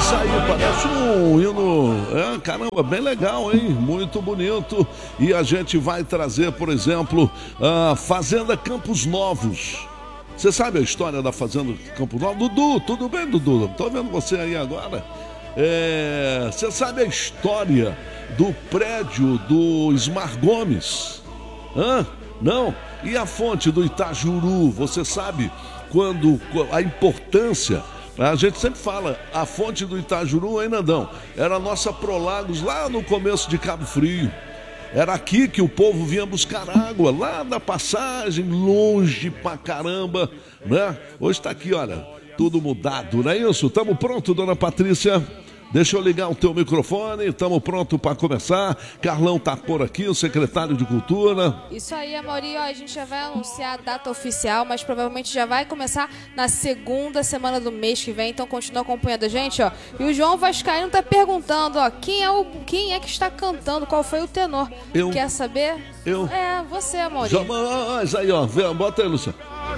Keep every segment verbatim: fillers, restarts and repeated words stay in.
Isso aí, parece um hino, é, caramba, bem legal, hein? Muito bonito. E a gente vai trazer, por exemplo, a Fazenda Campos Novos. Você sabe a história da Fazenda Campos Novos? Dudu, tudo bem, Dudu? Tô vendo você aí agora. É, você sabe a história do prédio do Ismar Gomes? Hã? Não? E a fonte do Itajuru? Você sabe quando a importância... A gente sempre fala, a fonte do Itajuru, hein, Nandão? Era a nossa Prolagos lá no começo de Cabo Frio. Era aqui que o povo vinha buscar água, lá da passagem, longe pra caramba, né? Hoje tá aqui, olha, tudo mudado, não é isso? Tamo pronto, dona Patrícia? Deixa eu ligar o teu microfone, estamos prontos para começar. Carlão tá por aqui, o secretário de Cultura. Isso aí, Amaury, ó, a gente já vai anunciar a data oficial, mas provavelmente já vai começar na segunda semana do mês que vem, então continua acompanhando a gente, ó. E o João Vascaíno tá perguntando, ó, quem é, o, quem é que está cantando, qual foi o tenor? Eu. Quer saber? Eu. É, você, Amaury. Jamais, aí, ó, vê, bota aí, Luciano.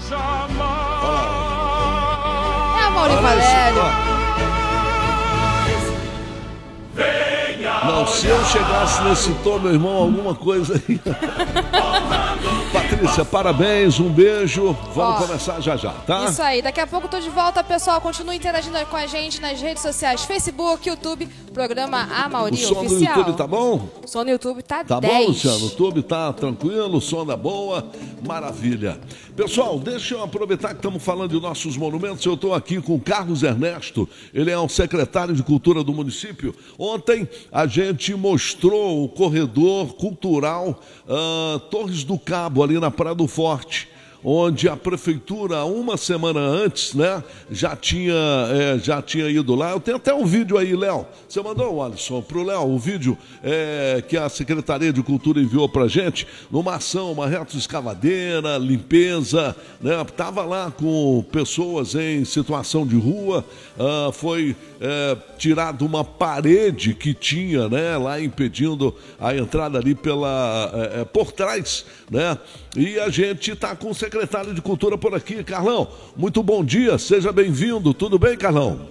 É Amaury Valério. Não, se eu chegasse nesse tom, meu irmão, alguma coisa aí. Patrícia, parabéns, um beijo. Vamos Ó, começar já já, tá? Isso aí, daqui a pouco eu tô de volta, pessoal. Continue interagindo com a gente nas redes sociais, Facebook, YouTube, programa Amaury Oficial. O som do YouTube tá bom? O som do YouTube tá Tá dez. bom, Luciano? O YouTube tá tranquilo, o som da boa, maravilha. Pessoal, deixa eu aproveitar que estamos falando de nossos monumentos. Eu estou aqui com o Carlos Ernesto, ele é o secretário de Cultura do município. Ontem a gente mostrou o corredor cultural uh, Torres do Cabo, ali na Praia do Forte, onde a prefeitura, uma semana antes, né, já tinha, é, já tinha ido lá. Eu tenho até um vídeo aí, Léo. Você mandou, Alisson, pro Léo, o vídeo é, que a Secretaria de Cultura enviou pra gente, numa ação, uma retroescavadeira, limpeza, né, tava lá com pessoas em situação de rua, uh, foi é, tirada uma parede que tinha, né, lá impedindo a entrada ali pela, é, por trás, né, e a gente tá com o secretário de Cultura por aqui, Carlão. Muito bom dia, seja bem-vindo. Tudo bem, Carlão?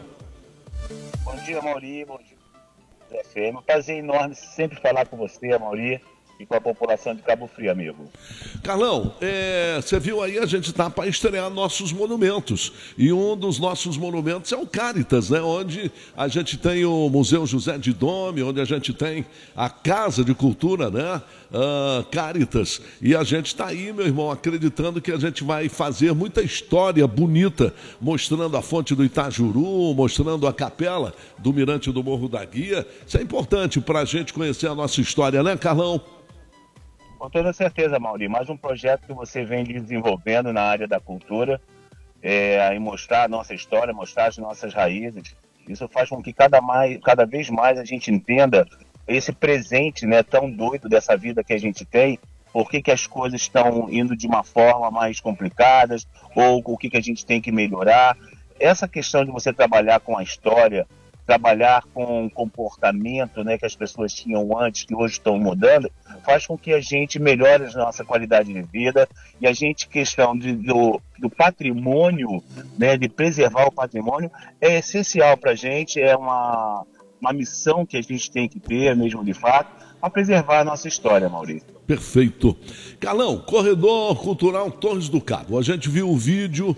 Bom dia, Amaury. Bom dia, F M. Um prazer enorme sempre falar com você, Amaury, e com a população de Cabo Frio, amigo. Carlão, é, você viu aí, a gente está para estrear nossos monumentos. E um dos nossos monumentos é o Cáritas, né? Onde a gente tem o Museu José de Dome, onde a gente tem a Casa de Cultura, né? Uh, Cáritas. E a gente está aí, meu irmão, acreditando que a gente vai fazer muita história bonita, mostrando a fonte do Itajuru, mostrando a capela do Mirante do Morro da Guia. Isso é importante para a gente conhecer a nossa história, né, Carlão? Com toda certeza, Amaury. Mais um projeto que você vem desenvolvendo na área da cultura, é, e mostrar a nossa história, mostrar as nossas raízes. Isso faz com que cada, mais, cada vez mais a gente entenda esse presente, né, tão doido dessa vida que a gente tem, por que, que as coisas estão indo de uma forma mais complicadas, ou o que, que a gente tem que melhorar. Essa questão de você trabalhar com a história, trabalhar com o comportamento, né, que as pessoas tinham antes, que hoje estão mudando, faz com que a gente melhore a nossa qualidade de vida, e a gente, questão de, do, do patrimônio, né, de preservar o patrimônio, é essencial para a gente, é uma, uma missão que a gente tem que ter, mesmo de fato, para preservar a nossa história, Maurício. Perfeito. Carlão, Corredor Cultural Torres do Cabo. A gente viu o vídeo,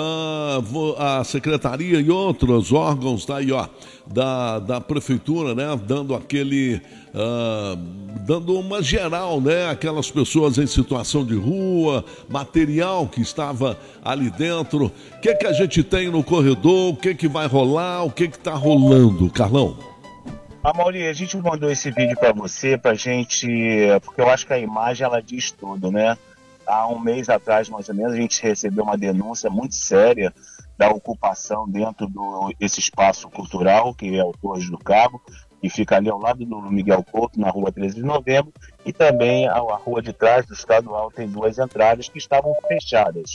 uh, a secretaria e outros órgãos tá aí, ó, da, da prefeitura, né, dando aquele, uh, dando uma geral, né, aquelas pessoas em situação de rua, material que estava ali dentro. O que que a gente tem no corredor? O que que vai rolar? O que que está rolando, Carlão? Amaury, a gente mandou esse vídeo para você, pra gente, porque eu acho que a imagem, ela diz tudo, né? Há um mês atrás, mais ou menos, a gente recebeu uma denúncia muito séria da ocupação dentro desse espaço cultural, que é o Torres do Cabo, que fica ali ao lado do Miguel Couto, na rua treze de novembro, e também a rua de trás do Estadual tem duas entradas que estavam fechadas.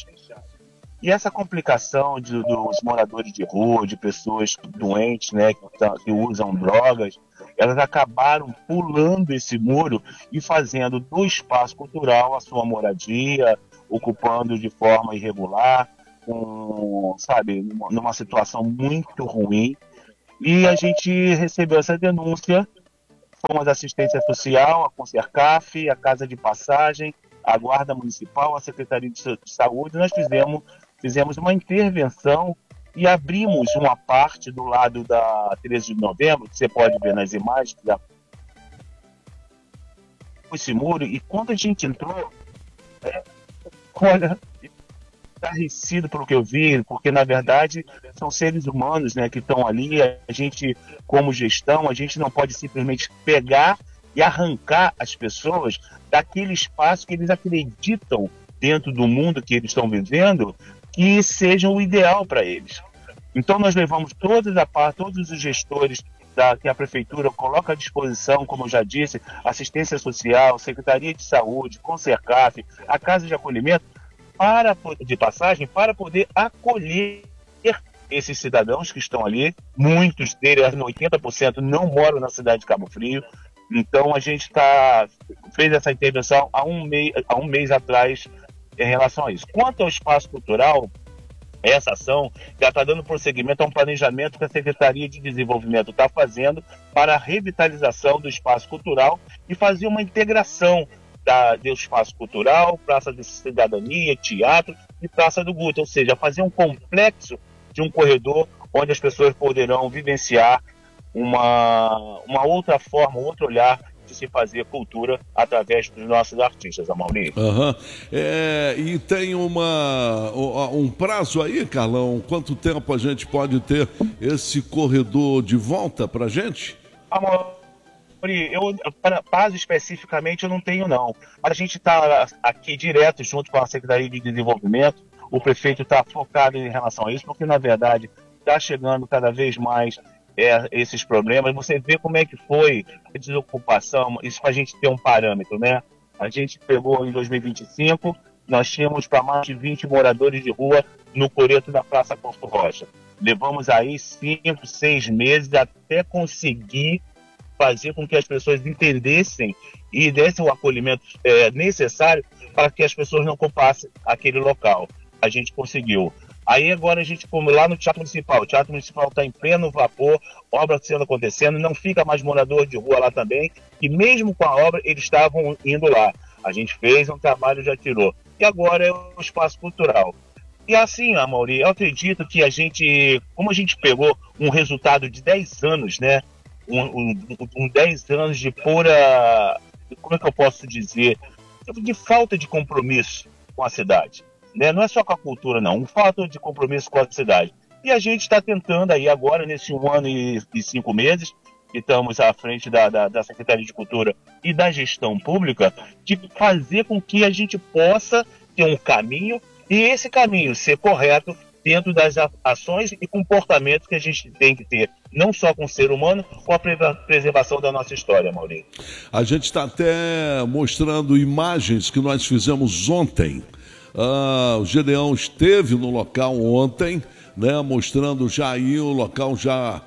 E essa complicação de, dos moradores de rua, de pessoas doentes, né, que, que usam drogas, elas acabaram pulando esse muro e fazendo do espaço cultural a sua moradia, ocupando de forma irregular, com, sabe, numa situação muito ruim. E a gente recebeu essa denúncia, fomos a assistência social, a Consercaf, a Casa de Passagem, a Guarda Municipal, a Secretaria de Saúde. Nós fizemos, fizemos uma intervenção e abrimos uma parte do lado da treze de novembro, que você pode ver nas imagens, da... esse muro, e quando a gente entrou, é, olha, estarrecido pelo que eu vi, porque na verdade são seres humanos, né, que estão ali. A gente, como gestão, a gente não pode simplesmente pegar e arrancar as pessoas daquele espaço que eles acreditam, dentro do mundo que eles estão vivendo, que seja o ideal para eles. Então nós levamos todas a parte, todos os gestores da, que a prefeitura coloca à disposição, como eu já disse, assistência social, Secretaria de Saúde, Consercaf, a Casa de Acolhimento, para, de passagem, para poder acolher esses cidadãos que estão ali. Muitos deles, oitenta por cento, não moram na cidade de Cabo Frio. Então a gente tá, fez essa intervenção há um, mei, há um mês atrás em relação a isso. Quanto ao espaço cultural, essa ação já está dando prosseguimento a um planejamento que a Secretaria de Desenvolvimento está fazendo para a revitalização do espaço cultural e fazer uma integração Da, do espaço cultural, praça de cidadania, teatro e praça do Guto, ou seja, fazer um complexo de um corredor onde as pessoas poderão vivenciar uma, uma outra forma, um outro olhar de se fazer cultura através dos nossos artistas, Amaury. Uhum. É, e tem uma, um prazo aí, Carlão? Quanto tempo a gente pode ter esse corredor de volta para a gente? Amaury, Eu, para prazo especificamente eu não tenho não, mas a gente está aqui direto junto com a Secretaria de Desenvolvimento. O prefeito está focado em relação a isso, porque na verdade está chegando cada vez mais é, esses problemas. Você vê como é que foi a desocupação, isso para a gente ter um parâmetro, né? A gente pegou em dois mil e vinte e cinco, nós tínhamos para mais de vinte moradores de rua no coreto da Praça Porto Rocha. Levamos aí cinco, seis meses até conseguir fazer com que as pessoas entendessem e dessem o acolhimento é, necessário para que as pessoas não ocupassem aquele local. A gente conseguiu. Aí agora a gente, como lá no Teatro Municipal, o Teatro Municipal está em pleno vapor, obra sendo acontecendo, não fica mais morador de rua lá também, e mesmo com a obra eles estavam indo lá. A gente fez um trabalho, já tirou. E agora é o espaço cultural. E assim, Amaury, eu acredito que a gente, como a gente pegou um resultado de dez anos, né, Um, um, um dez anos de pura, como é que eu posso dizer, de falta de compromisso com a cidade, né? Não é só com a cultura não, um falta de compromisso com a cidade. E a gente está tentando aí agora, nesse um ano e, e cinco meses, que estamos à frente da, da, da Secretaria de Cultura e da gestão pública, de fazer com que a gente possa ter um caminho, e esse caminho ser correto dentro das ações e comportamentos que a gente tem que ter, não só com o ser humano, com a preservação da nossa história, Maurício. A gente está até mostrando imagens que nós fizemos ontem. Ah, o Gedeão esteve no local ontem, né, mostrando já aí o local já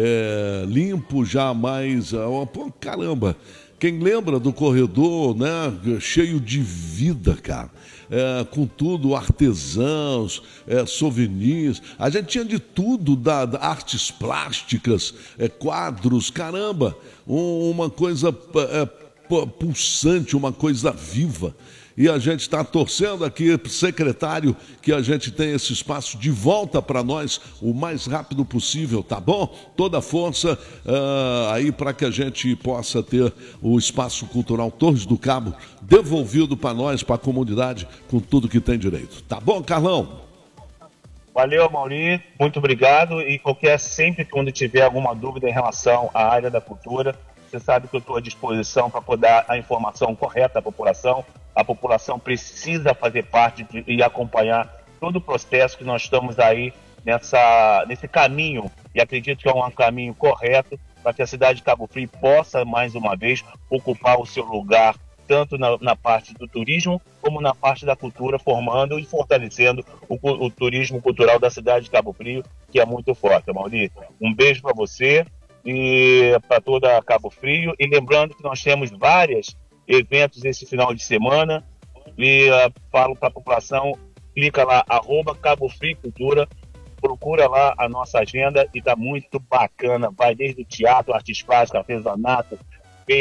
é, limpo, já mais... Ah, pô, caramba, quem lembra do corredor, né, cheio de vida, cara? É, com tudo, artesãos, é, souvenirs, a gente tinha de tudo, da, da artes plásticas, é, quadros, caramba, um, uma coisa é, pulsante, uma coisa viva. E a gente está torcendo aqui, secretário, que a gente tenha esse espaço de volta para nós o mais rápido possível, tá bom? Toda a força uh, aí para que a gente possa ter o espaço cultural Torres do Cabo devolvido para nós, para a comunidade, com tudo que tem direito. Tá bom, Carlão? Valeu, Amaury, muito obrigado. E qualquer, sempre quando tiver alguma dúvida em relação à área da cultura, você sabe que eu estou à disposição para poder dar a informação correta à população. A população precisa fazer parte de, e acompanhar todo o processo que nós estamos aí nessa, nesse caminho, e acredito que é um caminho correto para que a cidade de Cabo Frio possa, mais uma vez, ocupar o seu lugar, tanto na, na parte do turismo, como na parte da cultura, formando e fortalecendo o, o turismo cultural da cidade de Cabo Frio, que é muito forte. Maurício, um beijo para você e para toda Cabo Frio, e lembrando que nós temos vários eventos esse final de semana, e uh, falo para a população, clica lá, arroba Cabo Frio Cultura, procura lá a nossa agenda e tá muito bacana. Vai desde o teatro, artes plásticas, artesanato,